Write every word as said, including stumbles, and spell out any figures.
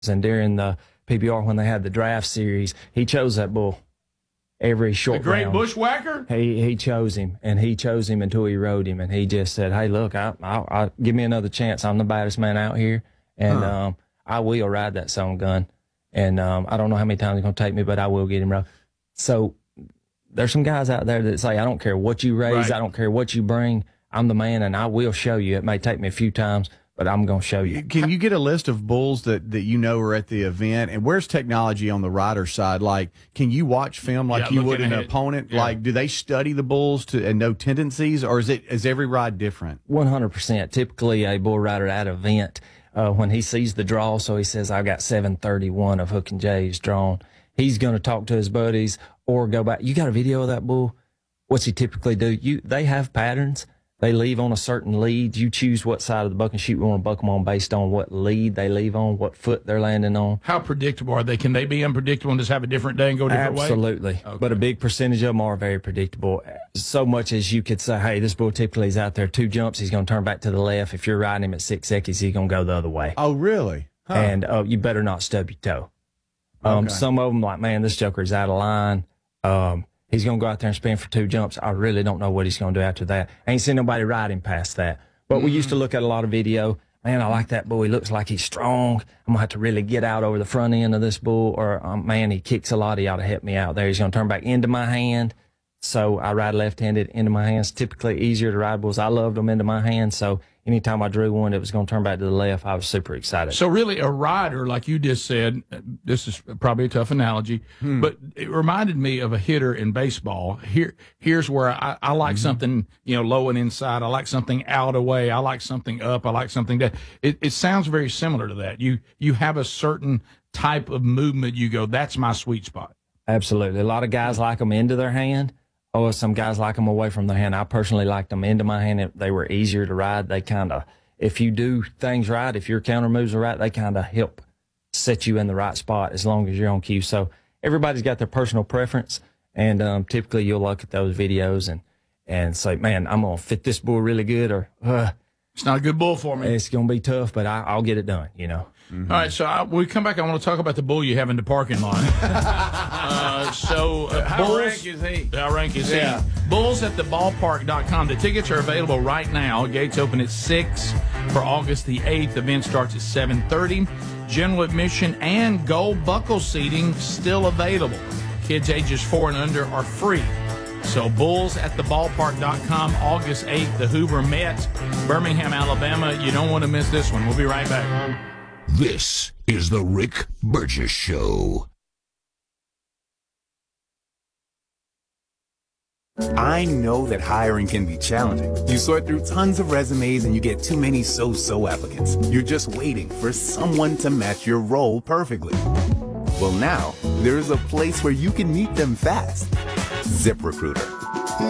And during the P B R, when they had the draft series, he chose that bull every short The great round. bushwhacker? He he chose him, and he chose him until he rode him, and he just said, hey, look, I, I, I give me another chance. I'm the baddest man out here, and huh. um, I will ride that son gun. And um, I don't know how many times he's going to take me, but I will get him rode. So there's some guys out there that say, I don't care what you raise, right. I don't care what you bring, I'm the man, and I will show you. It may take me a few times, but I'm going to show you. Can you get a list of bulls that, that you know are at the event? And where's technology on the rider side? Like, can you watch film like yeah, you would an ahead. opponent? Yeah. Like, do they study the bulls to and know tendencies, or is it is every ride different? one hundred percent. Typically, a bull rider at an event, uh, when he sees the draw, so he says, I've got seven thirty-one of Hook and Jay's drawn, he's going to talk to his buddies or go back. You got a video of that bull? What's he typically do? You They have patterns. They leave on a certain lead. You choose what side of the buck and shoot we want to buck them on based on what lead they leave on, what foot they're landing on. How predictable are they? Can they be unpredictable and just have a different day and go a different Absolutely. way? Absolutely. Okay. But a big percentage of them are very predictable. So much as you could say, hey, this bull typically is out there two jumps, he's going to turn back to the left. If you're riding him at six seconds, he's going to go the other way. Oh, really? Huh. And uh, you better not stub your toe. Um, okay. Some of them, like, man, this joker is out of line. Um, He's going to go out there and spin for two jumps. I really don't know what he's going to do after that. I ain't seen nobody ride him past that. But mm. we used to look at a lot of video. Man, I like that bull. He looks like he's strong. I'm going to have to really get out over the front end of this bull. Or, um, man, he kicks a lot. He ought to help me out there. He's going to turn back into my hand. So I ride left-handed into my hands. Typically easier to ride bulls. I loved them into my hands. So anytime I drew one that was going to turn back to the left, I was super excited. So really a rider, like you just said, this is probably a tough analogy, hmm. but it reminded me of a hitter in baseball. Here, here's where I, I like mm-hmm. something, you know, low and inside. I like something out away. I like something up. I like something that it, it sounds very similar to that. You, you have a certain type of movement. You go, that's my sweet spot. Absolutely. A lot of guys like them into their hand. Oh, some guys like them away from their hand. I personally liked them into my hand. They were easier to ride. They kind of, if you do things right, if your counter moves are right, they kind of help set you in the right spot as long as you're on cue. So everybody's got their personal preference, and um, typically you'll look at those videos and, and say, man, I'm going to fit this bull really good, or uh, it's not a good bull for me. It's going to be tough, but I, I'll get it done, you know. Mm-hmm. All right, so I, when we come back, I want to talk about the bull you have in the parking lot. uh, so uh, how bulls, rank is he? How rank is yeah. he? Bulls at the ballpark dot com. The tickets are available right now. Gates open at six for August the eighth. The event starts at seven thirty. General admission and gold buckle seating still available. Kids ages four and under are free. So bulls at the ballpark dot com, August eighth, the Hoover Met, Birmingham, Alabama. You don't want to miss this one. We'll be right back. This is the Rick Burgess Show. I know that hiring can be challenging. You sort through tons of resumes and you get too many so-so applicants. You're just waiting for someone to match your role perfectly. Well, now, there is a place where you can meet them fast. ZipRecruiter.